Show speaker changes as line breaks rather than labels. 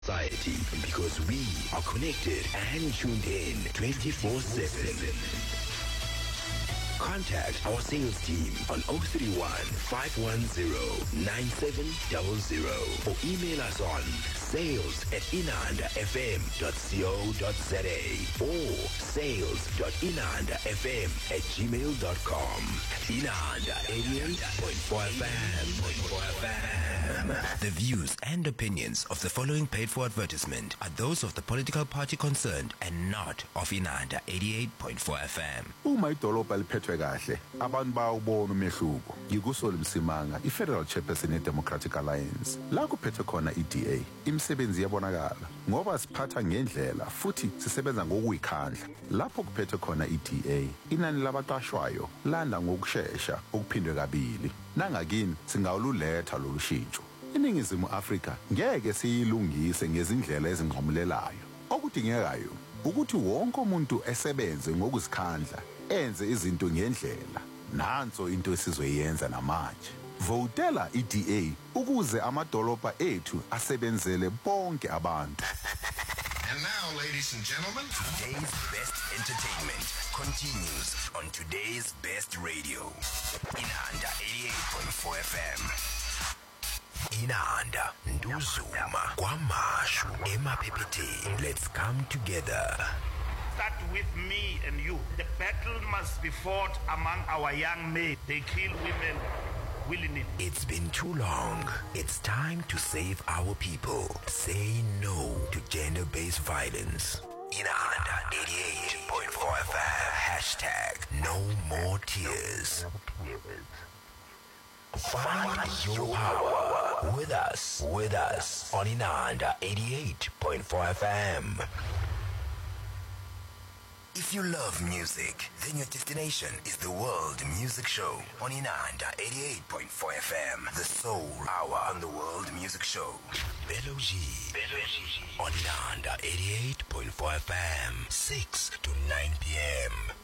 Society, because we are connected and tuned in 24/7. Contact our sales team on 031 510 9700 or email us on sales@inandafm.co.za or sales.inandafm@gmail.com. Inanda 88.4 FM. The views and opinions of the following paid for advertisement are those of the political party concerned and not of Inanda 88.4 FM.
Uma idolobha liphethwe kahle, abantu bawubona umehluko. Ngikusoli Msimanga, i-Federal Chairperson ye-Democratic Alliance. La kuphethwe khona i-DA, imisebenzi yabonakala ngoba siphatha ngendlela futhi sisebenza ngokuyikhandla. Lapho kuphethwe khona i-DA, inani labaqashwayo landa ngokusheshsha okuphindwe kabili. Nangakini singawululetha lolu shintsho. INingizimu Afrika ngeke siyilungise ngezindlela ezinqomulelayo. Okudingekayo ukuthi wonke umuntu esebenze ngokuzikhandla enze izinto ngendlela. Nanso into esizoyenza namanje. Votela iDA ukuze amadolobha ethu asebenzele bonke abantu.
And now, ladies and gentlemen,
Today's best entertainment continues on today's best radio. Inanda 88.4 FM. Inanda Nduzuma Kwamashu Emaphepheteni. Let's come together.
Start with me and you. The battle must be fought among our young men. They kill women willingly.
It's been too long. It's time to save our people. Say no to gender-based violence. Inanda 88.4 FM. Hashtag no more tears. Find your power with us on Inanda 88.4 FM. If you love music, then your destination is the World Music Show on Inanda 88.4 FM. The Soul Hour on the World Music Show. Beloji on Inanda 88.4 FM, 6 to 9 p.m.